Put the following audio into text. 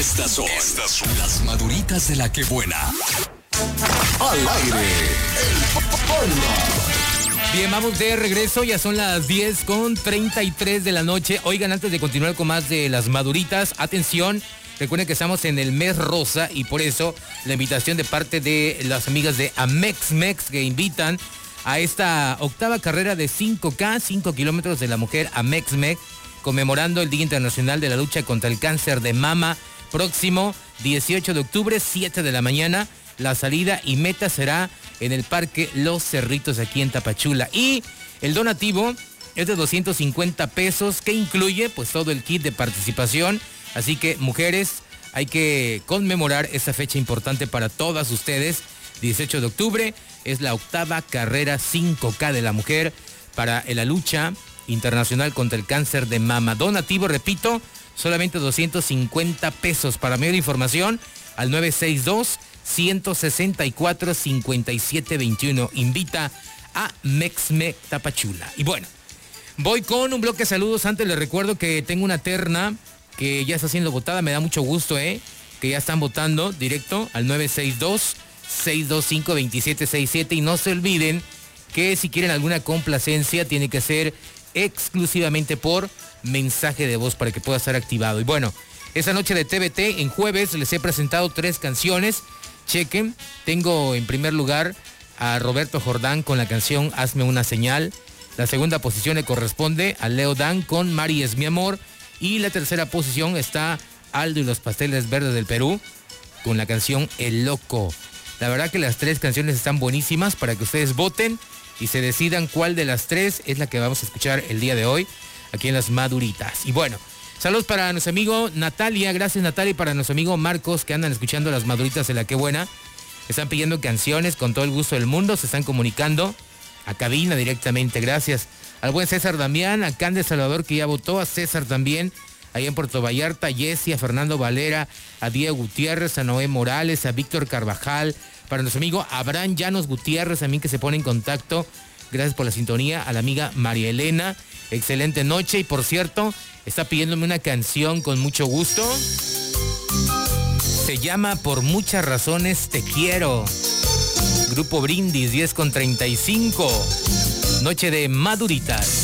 Estas son las maduritas de la que buena. Al aire, el Panda. Bien, vamos de regreso, ya son las 10:33 de la noche. Oigan, antes de continuar con más de las maduritas, atención, recuerden que estamos en el mes rosa y por eso la invitación de parte de las amigas de Amex-Mex que invitan a esta octava carrera de 5K, 5 kilómetros de la mujer Amex-Mex, conmemorando el Día Internacional de la Lucha contra el Cáncer de Mama, próximo 18 de octubre, 7 de la mañana. La salida y meta será en el Parque Los Cerritos, aquí en Tapachula. Y el donativo es de 250 pesos, que incluye pues todo el kit de participación. Así que, mujeres, hay que conmemorar esa fecha importante para todas ustedes. 18 de octubre es la octava carrera 5K de la mujer para la lucha internacional contra el cáncer de mama. Donativo, repito, solamente 250 pesos. Para mayor información, al 962-164-5721. Invita a Mexme Tapachula. Y bueno, voy con un bloque de saludos. Antes les recuerdo que tengo una terna que ya está siendo votada. Me da mucho gusto, que ya están votando directo al 962-625-2767. Y no se olviden que si quieren alguna complacencia, tiene que ser exclusivamente por mensaje de voz para que pueda estar activado. Y bueno, esa noche de TVT, en jueves, les he presentado 3 canciones. Chequen, tengo en primer lugar a Roberto Jordán con la canción Hazme una señal. La segunda posición le corresponde a Leo Dan con Mari es mi amor. Y la tercera posición está Aldo y los Pasteles Verdes del Perú con la canción El Loco. La verdad que las 3 canciones están buenísimas para que ustedes voten y se decidan cuál de las 3 es la que vamos a escuchar el día de hoy aquí en Las Maduritas. Y bueno, saludos para nuestro amigo Natalia, gracias Natalia, y para nuestro amigo Marcos, que andan escuchando Las Maduritas de la que buena. Están pidiendo canciones con todo el gusto del mundo, se están comunicando a cabina directamente. Gracias al buen César Damián, a Cande Salvador, que ya votó, a César también, ahí en Puerto Vallarta, a Jessy, a Fernando Valera, a Diego Gutiérrez, a Noé Morales, a Víctor Carvajal, para nuestro amigo Abraham Llanos Gutiérrez, también que se pone en contacto. Gracias por la sintonía. A la amiga María Elena, excelente noche. Y por cierto, está pidiéndome una canción con mucho gusto. Se llama Por muchas razones te quiero. Grupo Brindis, 10:35. Noche de Maduritas.